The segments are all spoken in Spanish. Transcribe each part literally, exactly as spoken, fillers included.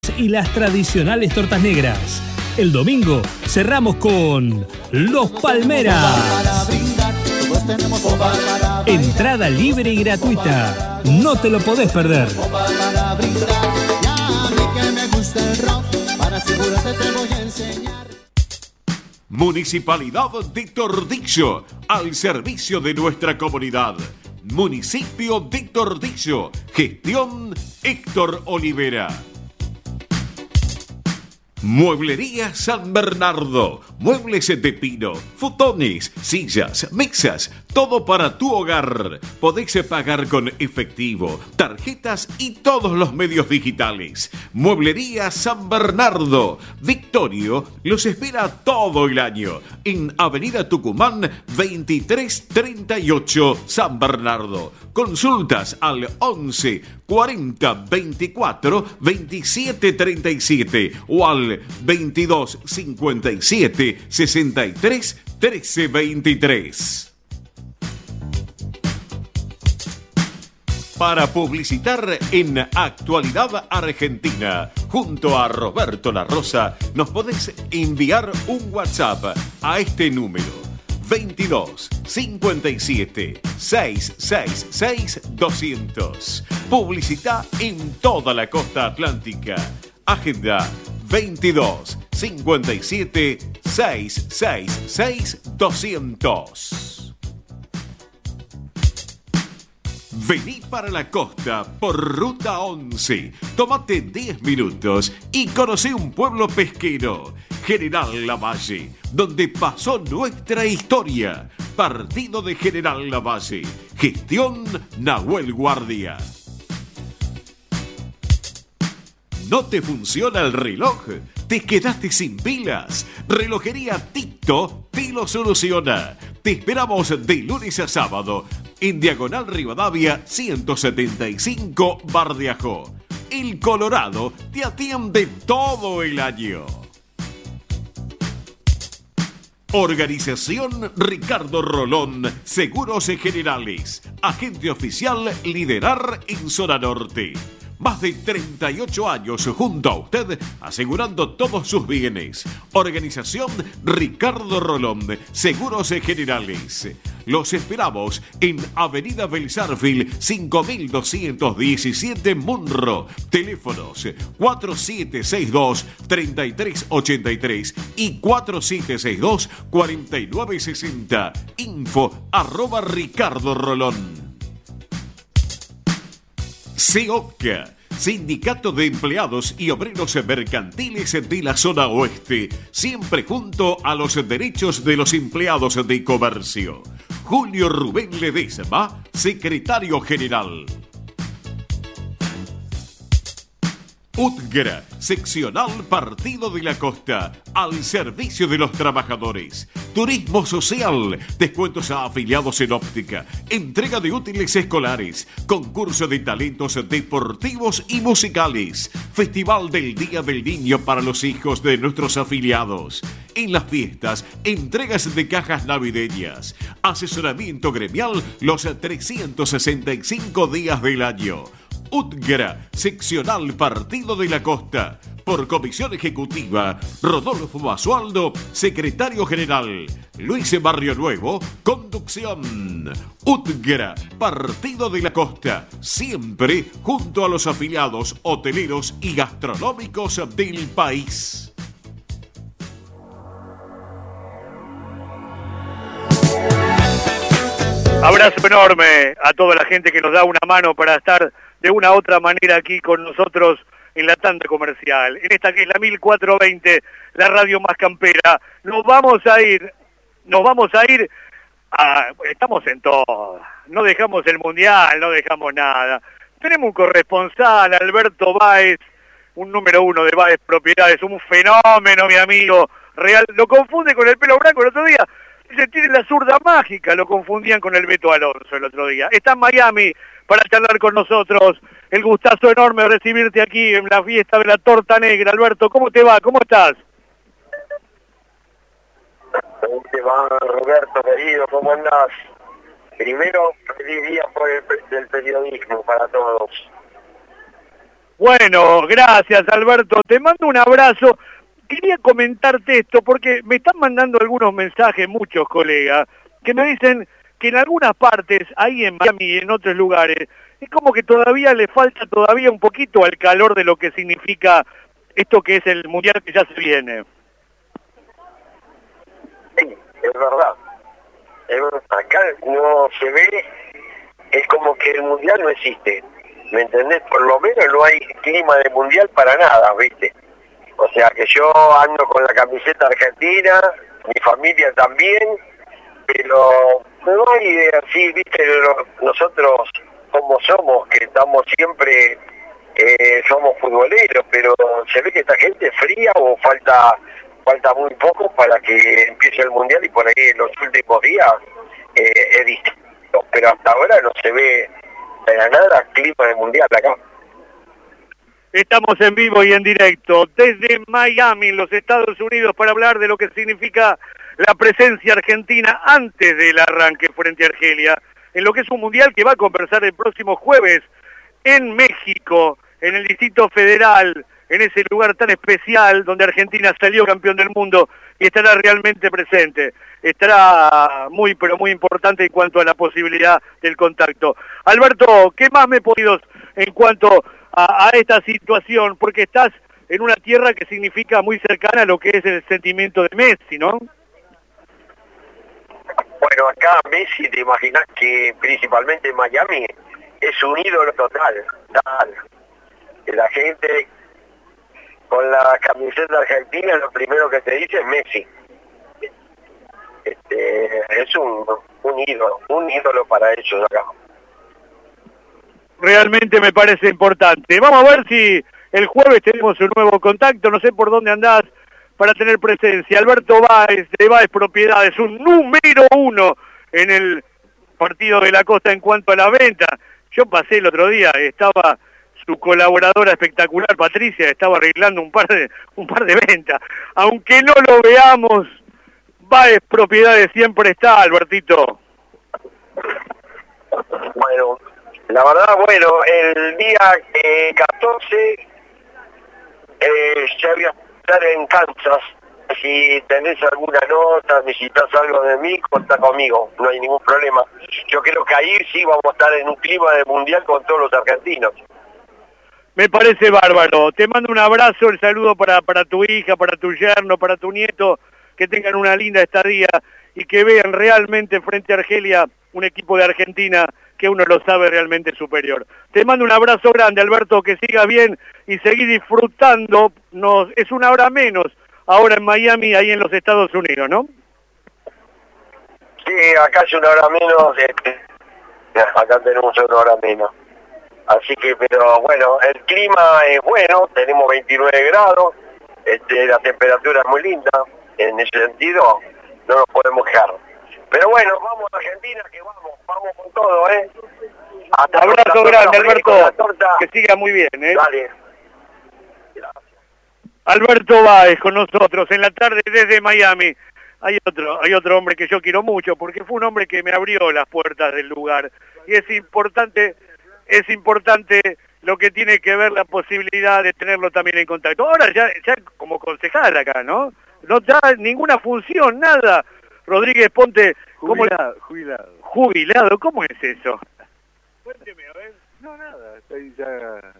y las tradicionales tortas negras. El domingo cerramos con Los Palmeras. Entrada libre y gratuita. No te lo podés perder. Municipalidad de Tordillo, al servicio de nuestra comunidad. Municipio de Tordillo, gestión Héctor Olivera. Mueblería San Bernardo, muebles de pino, futones, sillas, mesas, todo para tu hogar. Podéis pagar con efectivo, tarjetas y todos los medios digitales. Mueblería San Bernardo, Victorio los espera todo el año en Avenida Tucumán veintitrés treinta y ocho San Bernardo. Consultas al once cuarenta veinticuatro veintisiete treinta y siete o al veintidós cincuenta y siete sesenta y tres trece veintitrés. Para publicitar en Actualidad Argentina, junto a Roberto La Rosa, nos podés enviar un WhatsApp a este número: veintidós cincuenta y siete seiscientos sesenta y seis doscientos. Publicita en toda la costa atlántica. Agenda veintidós cincuenta y siete seiscientos sesenta y seis doscientos. Vení para la costa por Ruta once. Tómate diez minutos y conocé un pueblo pesquero, General Lavalle, donde pasó nuestra historia. Partido de General Lavalle. Gestión Nahuel Guardia. ¿No te funciona el reloj? ¿Te quedaste sin pilas? Relojería Tito te lo soluciona. Te esperamos de lunes a sábado en Diagonal Rivadavia ciento setenta y cinco Bardiajó. El Colorado te atiende todo el año. Organización Ricardo Rolón, Seguros Generales. Agente oficial Liderar en Zona Norte. Más de treinta y ocho años junto a usted, asegurando todos sus bienes. Organización Ricardo Rolón, Seguros Generales. Los esperamos en Avenida Belsarfield cinco mil doscientos diecisiete Munro. Teléfonos cuatro siete seis dos, tres tres ocho tres y cuatro siete seis dos, cuatro nueve seis cero. Info arroba Ricardo Rolón. SEOCA, Sindicato de Empleados y Obreros Mercantiles de la Zona Oeste, siempre junto a los derechos de los empleados de comercio. Julio Rubén Ledesma, secretario general. UTGRA, seccional Partido de la Costa, al servicio de los trabajadores. Turismo social, descuentos a afiliados en óptica, entrega de útiles escolares, concurso de talentos deportivos y musicales, Festival del Día del Niño para los hijos de nuestros afiliados. En las fiestas, entregas de cajas navideñas, asesoramiento gremial los trescientos sesenta y cinco días del año. UTGRA, seccional Partido de la Costa. Por comisión ejecutiva, Rodolfo Basualdo, secretario general. Luis Barrio Nuevo, conducción. UTGRA, Partido de la Costa. Siempre junto a los afiliados hoteleros y gastronómicos del país. Abrazo enorme a toda la gente que nos da una mano para estar de una u otra manera aquí con nosotros en la tanda comercial, en esta que es la mil cuatrocientos veinte, la radio más campera. Nos vamos a ir, nos vamos a ir, a, estamos en todo, no dejamos el mundial, no dejamos nada. Tenemos un corresponsal, Alberto Báez, un número uno de Báez Propiedades, un fenómeno, mi amigo, real. Lo confunde con el pelo blanco el otro día. Se tiene la zurda mágica, lo confundían con el Beto Alonso el otro día. Está en Miami para charlar con nosotros. El gustazo enorme de recibirte aquí en la fiesta de la torta negra. Alberto, ¿cómo te va? ¿Cómo estás? ¿Cómo te va, Roberto, querido? ¿Cómo andás? Primero, feliz día por el, del periodismo para todos. Bueno, gracias Alberto, te mando un abrazo. Quería comentarte esto porque me están mandando algunos mensajes, muchos colegas, que me dicen que en algunas partes, ahí en Miami y en otros lugares, es como que todavía le falta todavía un poquito al calor de lo que significa esto que es el Mundial que ya se viene. Sí, es verdad. Acá no se ve, es como que el Mundial no existe, ¿me entendés? Por lo menos no hay clima de Mundial para nada, ¿viste? O sea que yo ando con la camiseta argentina, mi familia también, pero no hay así, ¿viste? Nosotros como somos, que estamos siempre, eh, somos futboleros, pero se ve que esta gente es fría o falta... falta muy poco para que empiece el Mundial y por ahí en los últimos días eh, es distinto, pero hasta ahora no se ve para nada clima de Mundial acá. Estamos en vivo y en directo desde Miami, en los Estados Unidos, para hablar de lo que significa la presencia argentina antes del arranque frente a Argelia, en lo que es un Mundial que va a conversar el próximo jueves en México, en el Distrito Federal, en ese lugar tan especial donde Argentina salió campeón del mundo y estará realmente presente. Estará muy, pero muy importante en cuanto a la posibilidad del contacto. Alberto, ¿qué más me he podido en cuanto a, a esta situación? Porque estás en una tierra que significa muy cercana a lo que es el sentimiento de Messi, ¿no? Bueno, acá Messi, te imaginas que principalmente en Miami es un ídolo total, total. La gente... con la camiseta argentina lo primero que te dice es Messi. Este, es un, un ídolo, un ídolo para ellos acá. Realmente me parece importante. Vamos a ver si el jueves tenemos un nuevo contacto, no sé por dónde andás para tener presencia. Alberto Báez, de Báez Propiedades, un número uno en el partido de la Costa en cuanto a la venta. Yo pasé el otro día, estaba... su colaboradora espectacular, Patricia, estaba arreglando un par de un par de ventas. Aunque no lo veamos, Báez Propiedades siempre está, Albertito. Bueno, la verdad, bueno, el día eh, catorce eh, ya voy a estar en Kansas. Si tenés alguna nota, necesitas algo de mí, contá conmigo, no hay ningún problema. Yo creo que ahí sí vamos a estar en un clima de mundial con todos los argentinos. Me parece bárbaro. Te mando un abrazo, el saludo para, para tu hija, para tu yerno, para tu nieto, que tengan una linda estadía y que vean realmente frente a Argelia un equipo de Argentina que uno lo sabe realmente superior. Te mando un abrazo grande, Alberto, que sigas bien y seguí disfrutando. Nos, es una hora menos ahora en Miami, ahí en los Estados Unidos, ¿no? Sí, acá es una hora menos, este, acá tenemos una hora menos. Así que, pero bueno, el clima es bueno, tenemos veintinueve grados, este, la temperatura es muy linda, en ese sentido no nos podemos quejar. Pero bueno, vamos a Argentina, que vamos, vamos con todo, ¿eh? Hasta abrazo grande, Alberto, que siga muy bien, ¿eh? Dale. Alberto Báez con nosotros en la tarde desde Miami. Hay otro, hay otro hombre que yo quiero mucho, porque fue un hombre que me abrió las puertas del lugar. Y es importante... es importante lo que tiene que ver la posibilidad de tenerlo también en contacto. Ahora ya, ya como concejal acá, ¿no? No da ninguna función, nada. Rodríguez Ponte, ¿cómo jubilado, jubilado. Jubilado, ¿cómo es eso? Cuénteme, a ver. No, nada, estoy ya...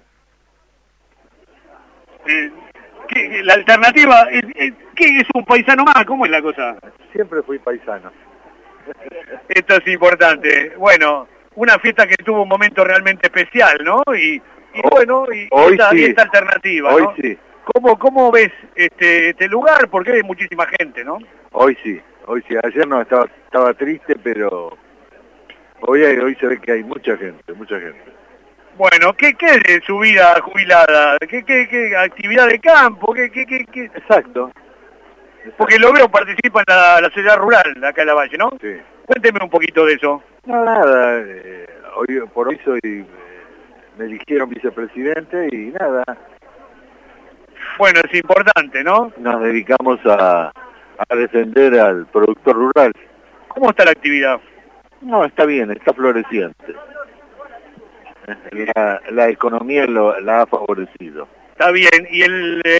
Eh, ¿qué, la alternativa, es, ¿qué es un paisano más? ¿Cómo es la cosa? Siempre fui paisano. Esto es importante. Bueno... una fiesta que tuvo un momento realmente especial, ¿no? Y, y bueno, y hoy esta, sí. esta alternativa, hoy ¿no? sí. ¿Cómo, cómo ves este, este lugar? Porque hay muchísima gente, ¿no? Hoy sí, hoy sí. Ayer no estaba estaba triste, pero hoy hay, hoy se ve que hay mucha gente, mucha gente. Bueno, ¿qué, qué es de su vida jubilada? ¿Qué, qué, qué actividad de campo? ¿Qué, qué, qué, qué? Exacto. Exacto. Porque lo veo participa en la, la ciudad rural, acá en la Valle, ¿no? Sí. Cuénteme un poquito de eso. No, nada. Eh, hoy, por hoy soy, eh, me eligieron vicepresidente y nada. Bueno, es importante, ¿no? Nos dedicamos a, a defender al productor rural. ¿Cómo está la actividad? No, está bien, está floreciente. La, la economía lo, la ha favorecido. Está bien, y el,